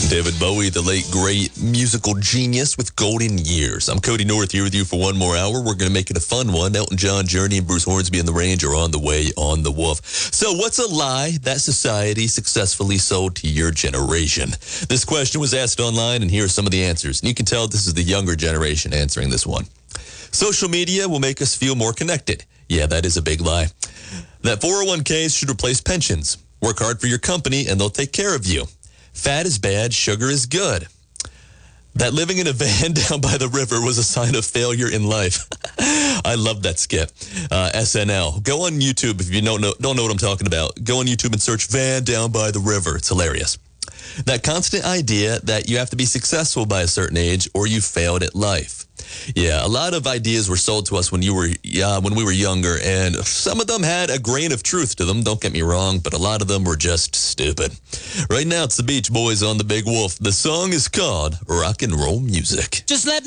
David Bowie, the late great musical genius with golden years. I'm Cody North here with you for one more hour. We're going to make it a fun one. Elton John, Journey, and Bruce Hornsby and the Range are on the way on the Wolf. So what's a lie that society successfully sold to your generation? This question was asked online, and here are some of the answers. And you can tell this is the younger generation answering this one. Social media will make us feel more connected. Yeah, that is a big lie. That 401ks should replace pensions. Work hard for your company, and they'll take care of you. Fat is bad, sugar is good. That living in a van down by the river was a sign of failure in life. I love that skit. SNL. Go on YouTube if you don't know what I'm talking about. Go on YouTube and search van down by the river. It's hilarious. That constant idea that you have to be successful by a certain age or you failed at life. Yeah, a lot of ideas were sold to us when we were younger, and some of them had a grain of truth to them, don't get me wrong, but a lot of them were just stupid. Right now, it's the Beach Boys on the Big Wolf. The song is called Rock and Roll Music. Just let me